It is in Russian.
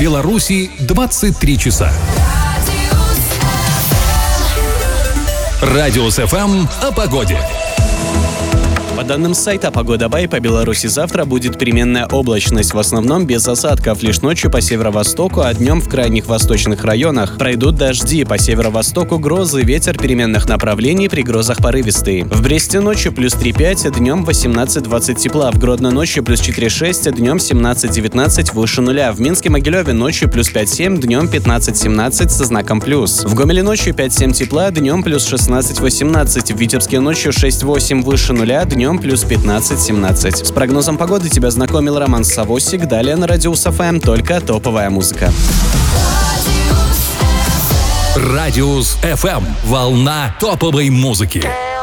Беларуси 23 часа. Радиус ФМ о погоде. По данным сайта «Погода.бай», по Беларуси завтра будет переменная облачность, в основном без осадков. Лишь ночью по северо-востоку, а днем в крайних восточных районах пройдут дожди. По северо-востоку грозы, ветер переменных направлений, при грозах порывистый. В Бресте ночью плюс 3-5, днем 18-20 тепла. В Гродно ночью плюс 4-6, днем 17-19 выше нуля. В Минске-Могилеве ночью плюс 5-7, днем 15-17 со знаком плюс. В Гомеле ночью 5-7 тепла, днем плюс 16-18. В Витебске ночью 6-8 выше нуля, днем плюс 15-17. С прогнозом погоды тебя знакомил Роман Савосик. Далее на Радиус ФМ только топовая музыка. Радиус ФМ. Волна топовой музыки.